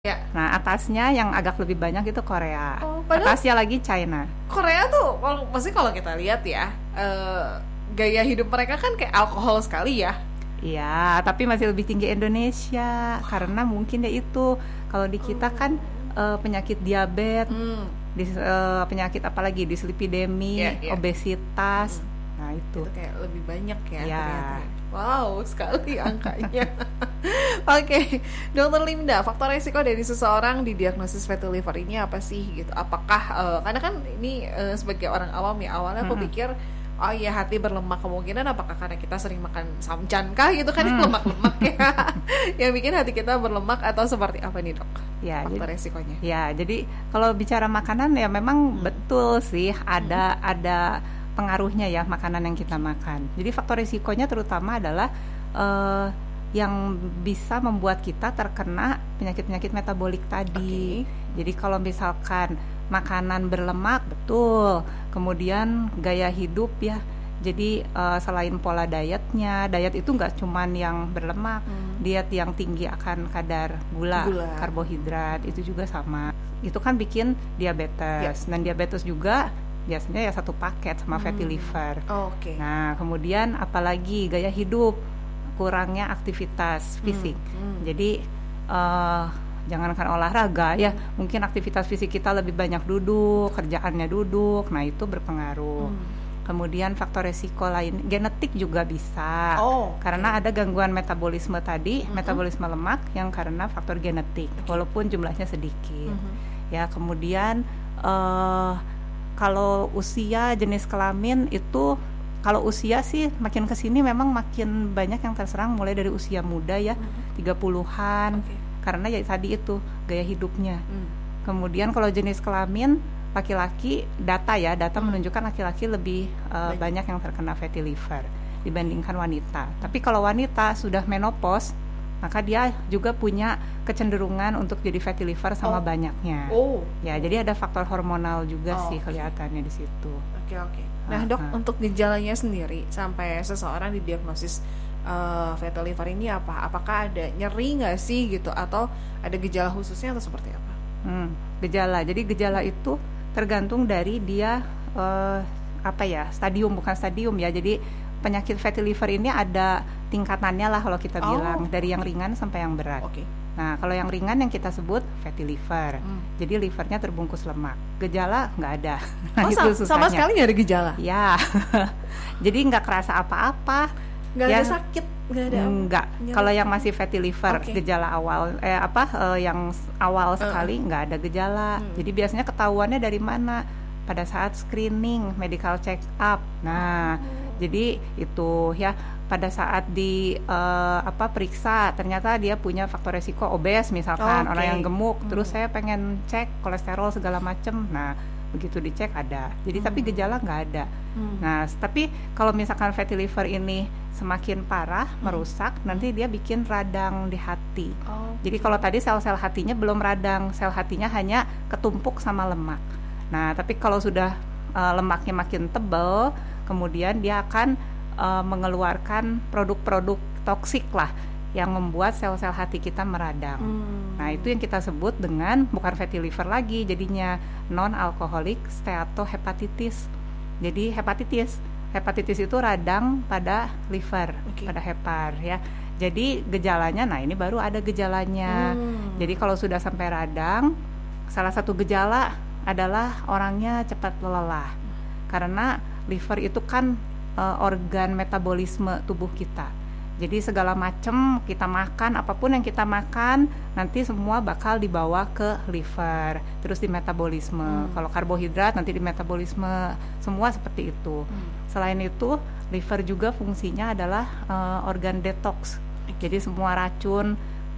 Ya. Nah, atasnya yang agak lebih banyak itu Korea. Padahal Atasnya lagi China. Korea tuh, maksudnya kalau kita lihat ya, gaya hidup mereka kan kayak alkohol sekali ya. Iya, tapi masih lebih tinggi Indonesia karena mungkin ya itu kalau di kita kan penyakit diabetes, penyakit apalagi dislipidemi, obesitas. Nah, itu kayak lebih banyak ya ternyata. Ya. Wow, sekali angkanya. Oke, Dokter Linda, faktor resiko dari seseorang didiagnosis fatty liver ini apa sih gitu? Apakah karena kan ini sebagai orang awam ya, awalnya aku pikir oh iya hati berlemak, kemungkinan apakah karena kita sering makan samcan kah gitu kan, lemak-lemak ya yang bikin hati kita berlemak, atau seperti apa nih dok? Ya, faktor resikonya. Ya, jadi kalau bicara makanan ya memang betul sih ada pengaruhnya ya makanan yang kita makan. Jadi faktor risikonya terutama adalah yang bisa membuat kita terkena penyakit-penyakit metabolik tadi. Jadi kalau misalkan makanan berlemak, betul. Kemudian gaya hidup ya. Jadi selain pola dietnya, diet itu nggak cuman yang berlemak, diet yang tinggi akan kadar gula, karbohidrat itu juga sama. Itu kan bikin diabetes. Dan diabetes juga biasanya ya satu paket sama fatty liver. Nah, kemudian apalagi gaya hidup, kurangnya aktivitas fisik. Jadi jangankan olahraga ya, mungkin aktivitas fisik kita lebih banyak duduk, kerjaannya duduk. Nah, itu berpengaruh. Kemudian faktor resiko lain genetik juga bisa. Karena ada gangguan metabolisme tadi, metabolisme lemak yang karena faktor genetik, walaupun jumlahnya sedikit. Ya, kemudian kalau usia, jenis kelamin itu, kalau usia sih makin kesini memang makin banyak yang terserang mulai dari usia muda ya, 30-an, karena ya tadi itu gaya hidupnya. Kemudian kalau jenis kelamin laki-laki, data menunjukkan laki-laki lebih banyak yang terkena fatty liver dibandingkan wanita. Tapi kalau wanita sudah menopause, maka dia juga punya kecenderungan untuk jadi fatty liver sama banyaknya. Ya, jadi ada faktor hormonal juga sih kelihatannya di situ. Oke. Nah, dok, untuk gejalanya sendiri sampai seseorang didiagnosis fatty liver ini apa? Apakah ada nyeri nggak sih gitu, atau ada gejala khususnya atau seperti apa? Gejala. Jadi gejala itu tergantung dari dia stadium, bukan stadium ya. Jadi penyakit fatty liver ini ada tingkatannya lah kalau kita bilang, dari yang ringan sampai yang berat. Nah, kalau yang ringan yang kita sebut fatty liver. Jadi livernya terbungkus lemak. Gejala nggak ada. Nah, itu susahnya. Sama sekali nggak ada gejala? Ya. Jadi nggak kerasa apa-apa. Nggak ada sakit? Nggak. Kalau yang masih fatty liver, gejala awal yang awal sekali nggak ada gejala. Jadi biasanya ketahuannya dari mana? Pada saat screening, medical check up. Nah, jadi itu ya, pada saat di periksa ternyata dia punya faktor resiko obes misalkan, orang yang gemuk, terus saya pengen cek kolesterol segala macem. Nah, begitu dicek ada. Jadi tapi gejala nggak ada. Nah, tapi kalau misalkan fatty liver ini semakin parah, merusak, nanti dia bikin radang di hati. Jadi kalau tadi sel-sel hatinya belum radang, sel hatinya hanya ketumpuk sama lemak. Nah, tapi kalau sudah lemaknya makin tebal, kemudian dia akan mengeluarkan produk-produk toksik lah yang membuat sel-sel hati kita meradang. Nah, itu yang kita sebut dengan bukan fatty liver lagi, jadinya non-alcoholic steatohepatitis. Jadi hepatitis itu radang pada liver, pada hepar ya. Jadi gejalanya, nah ini baru ada gejalanya. Jadi kalau sudah sampai radang, salah satu gejala adalah orangnya cepat lelah. Karena liver itu kan organ metabolisme tubuh kita. Jadi segala macam kita makan, apapun yang kita makan nanti semua bakal dibawa ke liver, terus di metabolisme. Kalau karbohidrat nanti di metabolisme, semua seperti itu. Selain itu, liver juga fungsinya adalah organ detox. Jadi semua racun,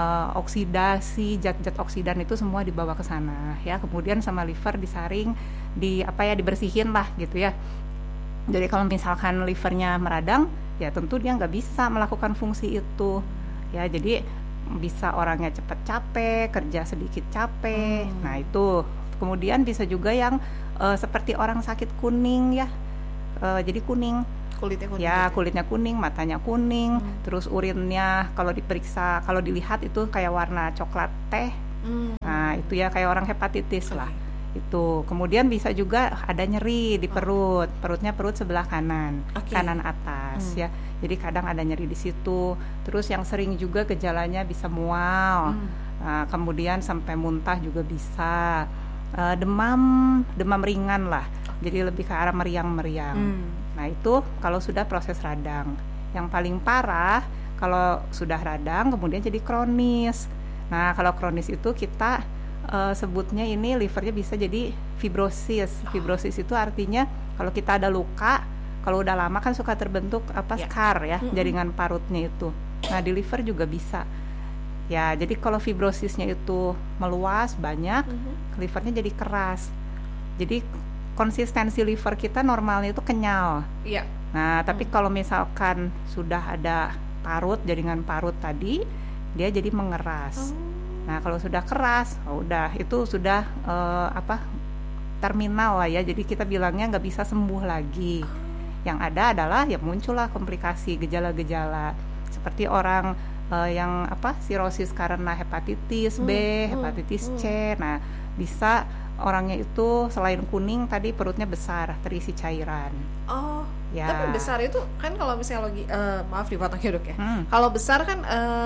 oksidasi, zat-zat oksidan itu semua dibawa ke sana ya. Kemudian sama liver disaring, dibersihin lah gitu ya. Jadi kalau misalkan livernya meradang, ya tentu dia nggak bisa melakukan fungsi itu ya. Jadi bisa orangnya cepat capek, kerja sedikit capek. Nah itu. Kemudian bisa juga yang seperti orang sakit kuning ya. Jadi kuning, kulitnya kuning, matanya kuning, terus urinnya kalau diperiksa, kalau dilihat itu kayak warna coklat teh Nah itu ya kayak orang hepatitis lah itu. Kemudian bisa juga ada nyeri di perutnya perut sebelah kanan, kanan atas ya. Jadi kadang ada nyeri di situ. Terus yang sering juga gejalanya bisa mual, nah, kemudian sampai muntah juga bisa. Demam ringan lah, jadi lebih ke arah meriang-meriang. Nah itu kalau sudah proses radang. Yang paling parah kalau sudah radang kemudian jadi kronis. Nah kalau kronis itu kita sebutnya ini livernya bisa jadi fibrosis. Fibrosis itu artinya kalau kita ada luka, kalau udah lama kan suka terbentuk scar ya, jaringan parutnya itu. Nah di liver juga bisa. Ya, jadi kalau fibrosisnya itu meluas banyak, livernya jadi keras. Jadi konsistensi liver kita normalnya itu kenyal. Iya. Nah, tapi kalau misalkan sudah ada parut, jaringan parut tadi, dia jadi mengeras. Nah, kalau sudah keras, udah itu sudah terminal lah ya. Jadi kita bilangnya nggak bisa sembuh lagi. Yang ada adalah ya muncullah komplikasi, gejala-gejala seperti orang yang sirosis karena hepatitis B, hepatitis C. Nah, bisa orangnya itu selain kuning tadi perutnya besar, terisi cairan. Oh, ya. Tapi besar itu kan kalau misalnya maaf dipotong ya dok ya. Kalau besar kan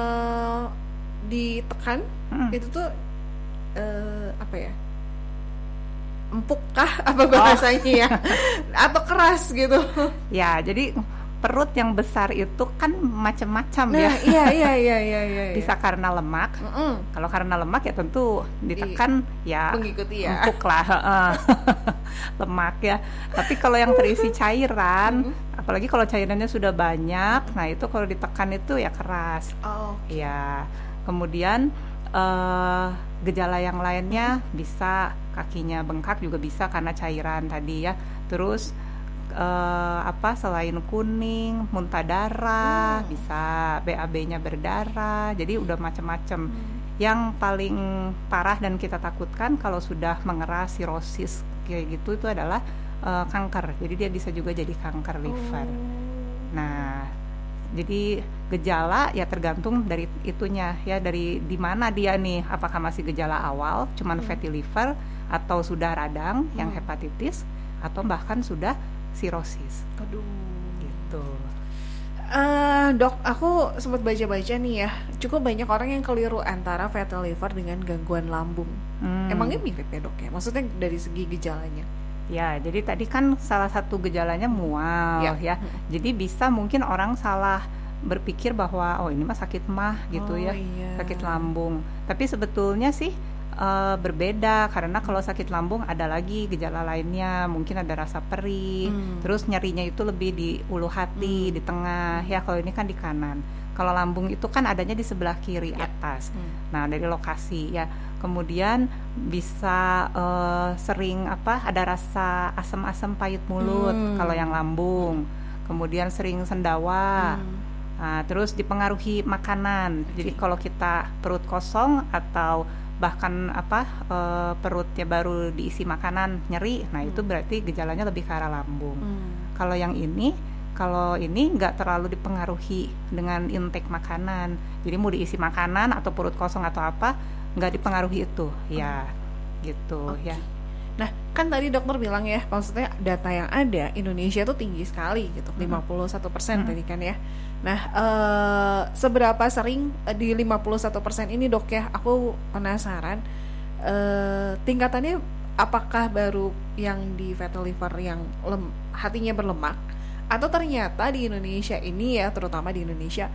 ditekan itu tuh empuk kah apa bahasanya ya? Atau keras gitu? Ya, jadi perut yang besar itu kan macam-macam ya. Iya. Bisa karena lemak. Kalau karena lemak ya tentu ditekan ya mengikuti ya. Empuk lah, lemak ya. Tapi kalau yang terisi cairan, apalagi kalau cairannya sudah banyak, nah itu kalau ditekan itu ya keras. Ya. Kemudian gejala yang lainnya bisa kakinya bengkak juga bisa karena cairan tadi ya. Terus selain kuning, muntah darah, bisa BAB-nya berdarah, jadi udah macam-macam. Yang paling parah dan kita takutkan kalau sudah mengeras sirosis kayak gitu itu adalah kanker. Jadi dia bisa juga jadi kanker liver. Nah, jadi gejala ya tergantung dari itunya ya, dari di mana dia nih, apakah masih gejala awal cuman fatty liver atau sudah radang yang hepatitis atau bahkan sudah sirosis. Aduh, gitu. Dok, aku sempat baca-baca nih ya, cukup banyak orang yang keliru antara fatty liver dengan gangguan lambung. Emangnya mirip ya dok ya? Maksudnya dari segi gejalanya? Ya, jadi tadi kan salah satu gejalanya mual ya. Jadi bisa mungkin orang salah berpikir bahwa ini mah sakit mah gitu sakit lambung. Tapi sebetulnya sih berbeda, karena kalau sakit lambung ada lagi gejala lainnya, mungkin ada rasa perih, terus nyerinya itu lebih di ulu hati, di tengah ya. Kalau ini kan di kanan. Kalau lambung itu kan adanya di sebelah kiri atas. Nah, dari lokasi ya. Kemudian bisa sering ada rasa asam-asam pahit mulut kalau yang lambung. Kemudian sering sendawa. Nah, terus dipengaruhi makanan. Jadi kalau kita perut kosong atau bahkan perutnya baru diisi makanan nyeri, nah itu berarti gejalanya lebih ke arah lambung. Kalau ini nggak terlalu dipengaruhi dengan intake makanan, jadi mau diisi makanan atau perut kosong atau apa nggak dipengaruhi itu ya gitu ya. Nah kan tadi dokter bilang ya, maksudnya data yang ada Indonesia tuh tinggi sekali gitu, 51% tadi kan ya. Nah, seberapa sering di 51% ini dok ya, aku penasaran tingkatannya apakah baru yang di fatty liver yang hatinya berlemak, atau ternyata di Indonesia ini ya, terutama di Indonesia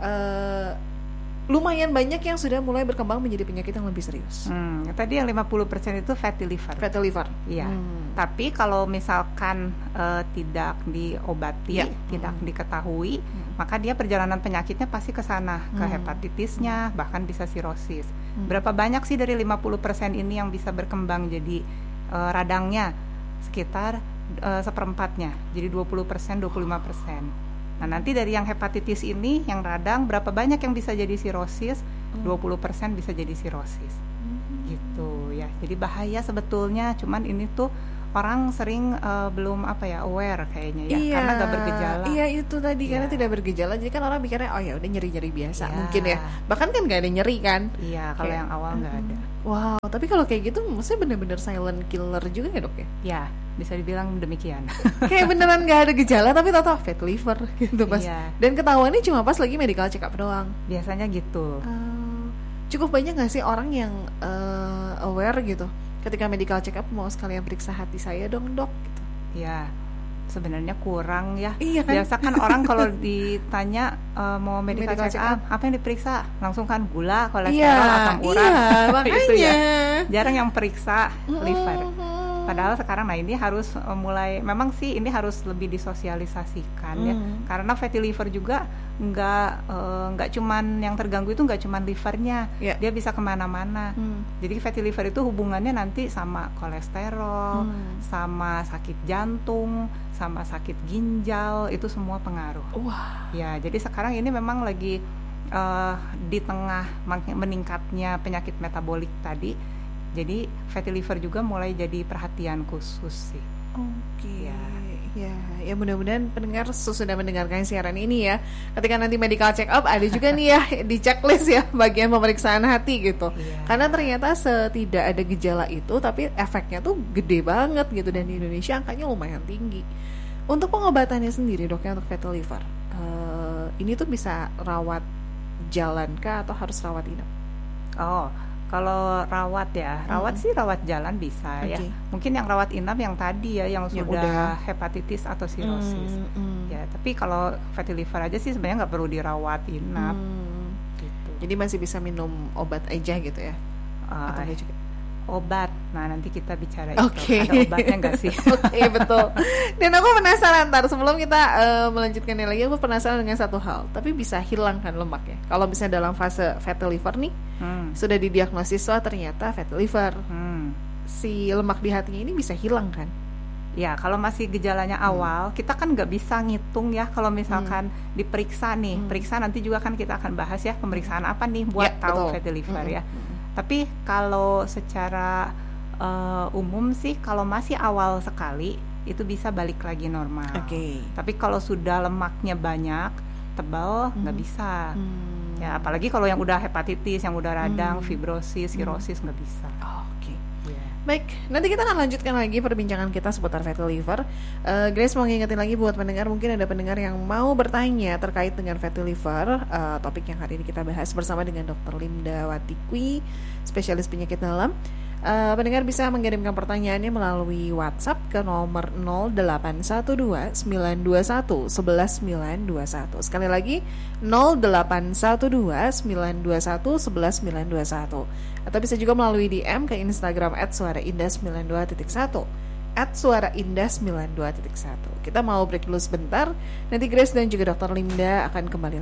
lumayan banyak yang sudah mulai berkembang menjadi penyakit yang lebih serius. Tadi yang 50% itu fatty liver. Fatty liver. Iya. Tapi kalau misalkan tidak diobati, tidak diketahui, maka dia perjalanan penyakitnya pasti ke sana, ke hepatitisnya, bahkan bisa sirosis. Berapa banyak sih dari 50% ini yang bisa berkembang jadi radangnya? Sekitar seperempatnya. Jadi 20%, 25%. Nah, nanti dari yang hepatitis ini, yang radang, berapa banyak yang bisa jadi sirosis? 20% bisa jadi sirosis. Gitu ya. Jadi bahaya sebetulnya, cuman ini tuh orang sering belum aware kayaknya ya, karena gak bergejala. Iya itu tadi, karena tidak bergejala, jadi kan orang pikirnya ya udah nyeri-nyeri biasa mungkin ya. Bahkan kan gak ada nyeri kan? Iya, kalau yang awal gak ada. Wow, tapi kalau kayak gitu maksudnya bener-bener silent killer juga ya dok ya? Ya, bisa dibilang demikian. Kayak beneran gak ada gejala tapi tau-tau fatty liver gitu pas. Iya. Dan ketahuannya cuma pas lagi medical check up doang. Biasanya gitu. Cukup banyak gak sih orang yang aware gitu ketika medical check up mau sekalian periksa hati saya dong dok gitu? Ya, sebenarnya kurang ya. Iya kan? Biasa kan orang kalau ditanya mau medical check up, apa yang diperiksa? Langsung kan gula, kolesterol, asam urat. Iya, makanya. Itu ya. Jarang yang periksa liver. Padahal sekarang ini harus mulai, memang sih ini harus lebih disosialisasikan ya. Karena fatty liver juga nggak cuman yang terganggu itu nggak cuman livernya, dia bisa kemana-mana. Jadi fatty liver itu hubungannya nanti sama kolesterol, sama sakit jantung, sama sakit ginjal, itu semua pengaruh. Wah. Ya, jadi sekarang ini memang lagi di tengah meningkatnya penyakit metabolik tadi. Jadi fatty liver juga mulai jadi perhatian khusus sih. Oke. Ya mudah-mudahan pendengar sudah mendengarkan siaran ini ya. Ketika nanti medical check up ada juga nih ya di checklist ya bagian pemeriksaan hati gitu. Karena ternyata tidak ada gejala itu tapi efeknya tuh gede banget gitu, dan di Indonesia angkanya lumayan tinggi. Untuk pengobatannya sendiri dok ya untuk fatty liver, ini tuh bisa rawat jalan kah atau harus rawat inap? Kalau rawat ya, sih rawat jalan bisa ya. Mungkin yang rawat inap yang tadi ya, yang sudah hepatitis atau sirosis. Ya, tapi kalau fatty liver aja sih sebenarnya nggak perlu dirawat inap. Gitu. Jadi masih bisa minum obat aja gitu ya? Atau juga? Obat, nah nanti kita bicara itu. Ada obatnya nggak sih? Oke, betul. Dan aku penasaran, sebelum kita melanjutkannya lagi, aku penasaran dengan satu hal. Tapi bisa hilang kan lemaknya? Kalau misalnya dalam fase fatty liver nih, sudah didiagnosis ternyata fatty liver, si lemak di hatinya ini bisa hilang kan? Ya, kalau masih gejalanya awal, kita kan nggak bisa ngitung ya. Kalau misalkan diperiksa nih, periksa nanti juga kan kita akan bahas ya pemeriksaan apa nih buat tahu fatty liver ya. Tapi kalau secara umum sih, kalau masih awal sekali itu bisa balik lagi normal. Tapi kalau sudah lemaknya banyak, tebal, nggak bisa. Ya, apalagi kalau yang udah hepatitis, yang udah radang, fibrosis, sirosis, nggak bisa. Baik, nanti kita akan lanjutkan lagi perbincangan kita seputar fatty liver. Grace mau ngingetin lagi buat pendengar, mungkin ada pendengar yang mau bertanya terkait dengan fatty liver, topik yang hari ini kita bahas bersama dengan Dr. Linda Watikwi, spesialis penyakit dalam. Pendengar bisa mengirimkan pertanyaannya melalui WhatsApp ke nomor 0812 921 11921. Sekali lagi 0812 921 11921. Atau bisa juga melalui DM ke Instagram @suaraindah92.1 @suaraindah92.1. Kita mau break dulu sebentar. Nanti Grace dan juga Dr. Linda akan kembali